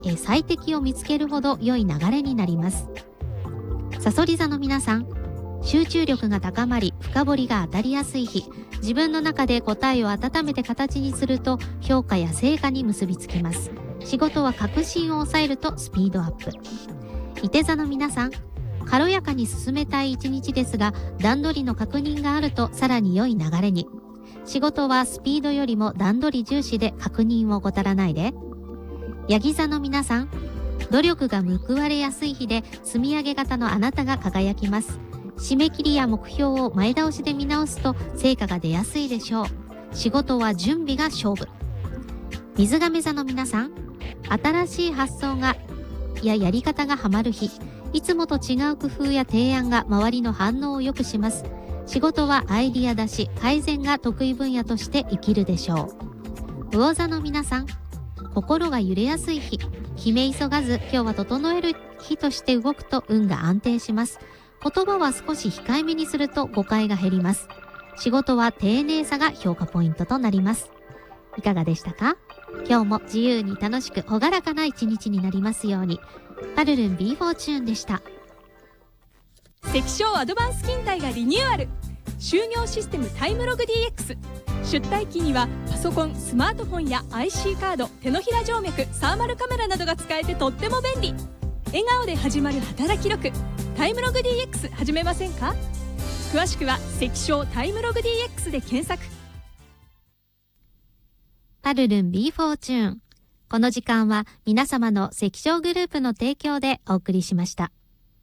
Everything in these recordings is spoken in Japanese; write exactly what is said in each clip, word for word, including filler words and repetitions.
え最適を見つけるほど良い流れになります。さそり座の皆さん、集中力が高まり深掘りが当たりやすい日、自分の中で答えを温めて形にすると評価や成果に結びつきます。仕事は確信を抑えるとスピードアップ。いて座の皆さん、軽やかに進めたい一日ですが段取りの確認があるとさらに良い流れに。仕事はスピードよりも段取り重視で確認を怠らないで。ヤギ座の皆さん、努力が報われやすい日で積み上げ型のあなたが輝きます。締め切りや目標を前倒しで見直すと成果が出やすいでしょう。仕事は準備が勝負。水亀座の皆さん、新しい発想がややり方がハマる日、いつもと違う工夫や提案が周りの反応を良くします。仕事はアイディア出し改善が得意分野として生きるでしょう。魚座の皆さん、心が揺れやすい日、決め急がず今日は整える日として動くと運が安定します。言葉は少し控えめにすると誤解が減ります。仕事は丁寧さが評価ポイントとなります。いかがでしたか？今日も自由に楽しく朗らかな一日になりますように。パルルン B フォーチューンでした。 関証アドバンス勤怠がリニューアル。就業システムタイムログ ディーエックス。 出退期にはパソコン、スマートフォンや アイシー カード、手のひら静脈、サーマルカメラなどが使えてとっても便利。笑顔で始まる働き力、タイムログ ディーエックス 始めませんか？詳しくは関証タイムログ ディーエックス で検索。 パルルン B フォーチューン。この時間は皆様の関証グループの提供でお送りしました。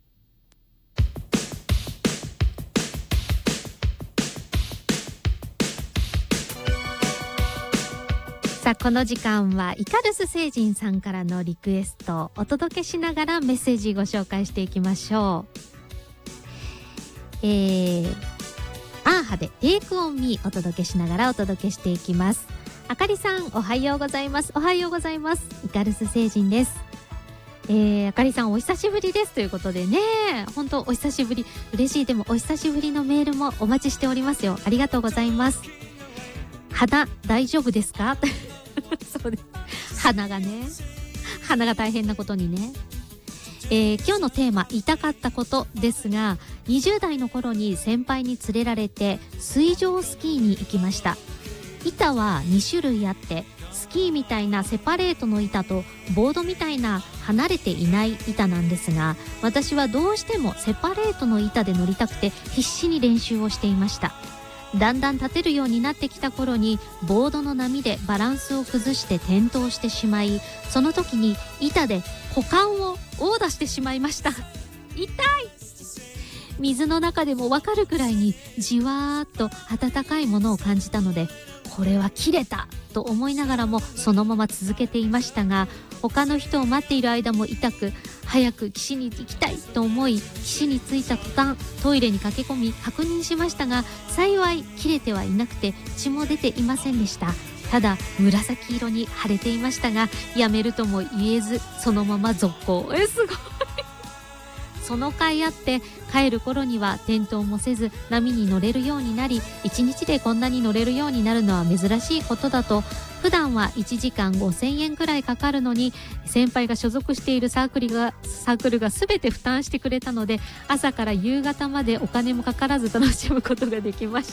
さあ、この時間はイカルス星人さんからのリクエストをお届けしながらメッセージご紹介していきましょう。えー、アーハでテイクオンミーお届けしながらお届けしていきます。あかりさん、おはようございます。おはようございます。イカルス星人です。えー、あかりさんお久しぶりですということでね、本当お久しぶり、嬉しい。でもお久しぶりのメールもお待ちしておりますよ。ありがとうございます。鼻大丈夫ですか？そうです。鼻がね、鼻が大変なことにね。えー、今日のテーマ、痛かったことですが、にじゅう代の頃に先輩に連れられて水上スキーに行きました。板はに種類あって、スキーみたいなセパレートの板とボードみたいな離れていない板なんですが、私はどうしてもセパレートの板で乗りたくて必死に練習をしていました。だんだん立てるようになってきた頃にボードの波でバランスを崩して転倒してしまい、その時に板で股間を殴打してしまいました。痛い。水の中でもわかるくらいにじわーっと温かいものを感じたので、これは切れたと思いながらもそのまま続けていましたが、他の人を待っている間も痛く、早く岸に行きたいと思い、岸に着いた途端トイレに駆け込み確認しましたが、幸い切れてはいなくて血も出ていませんでした。ただ紫色に腫れていましたが、やめるとも言えずそのまま続行。えすごい。その甲斐あって帰る頃には転倒もせず波に乗れるようになり、いちにちでこんなに乗れるようになるのは珍しいことだと。普段はいちじかんごせんえんくらいかかるのに、先輩が所属しているサークルがサークルが全て負担してくれたので、朝から夕方までお金もかからず楽しむことができました。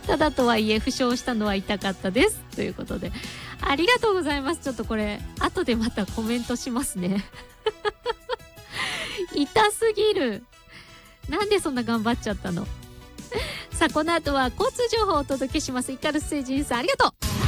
ただとはいえ負傷したのは痛かったですということで、ありがとうございます。ちょっとこれ後でまたコメントしますね。痛すぎる。なんでそんな頑張っちゃったの。さあ、この後は交通情報をお届けします。イカルス星人さん、ありがとう。